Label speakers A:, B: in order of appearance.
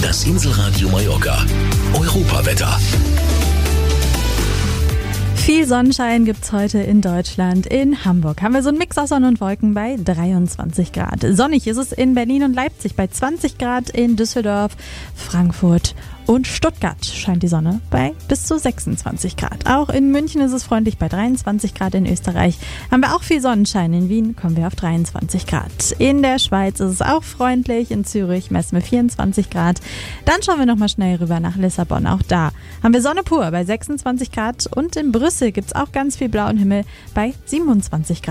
A: Das Inselradio Mallorca. Europawetter.
B: Viel Sonnenschein gibt's heute in Deutschland. In Hamburg haben wir so einen Mix aus Sonne und Wolken bei 23 Grad. Sonnig ist es in Berlin und Leipzig bei 20 Grad, in Düsseldorf, Frankfurt und Stuttgart scheint die Sonne bei bis zu 26 Grad. Auch in München ist es freundlich bei 23 Grad. In Österreich haben wir auch viel Sonnenschein. In Wien kommen wir auf 23 Grad. In der Schweiz ist es auch freundlich. In Zürich messen wir 24 Grad. Dann schauen wir nochmal schnell rüber nach Lissabon. Auch da haben wir Sonne pur bei 26 Grad. Und in Brüssel gibt's auch ganz viel blauen Himmel bei 27 Grad.